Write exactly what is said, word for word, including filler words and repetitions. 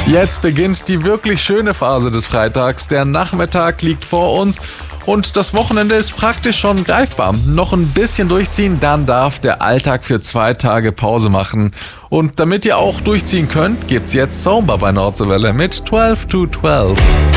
Jetzt beginnt die wirklich schöne Phase des Freitags. Der Nachmittag liegt vor uns und das Wochenende ist praktisch schon greifbar. Noch ein bisschen durchziehen, dann darf der Alltag für zwei Tage Pause machen. Und damit ihr auch durchziehen könnt, gibt's jetzt Zomba bei Nordseewelle mit zwölf to zwölf.